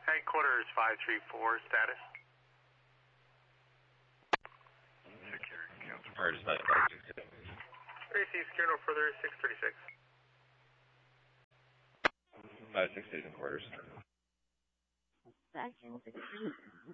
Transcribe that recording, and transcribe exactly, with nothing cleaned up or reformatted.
Headquarters five three four, status. Secure, counterpart is five six six. Receive, secure no further, six thirty-six. five six six in quarters. Section sixteen.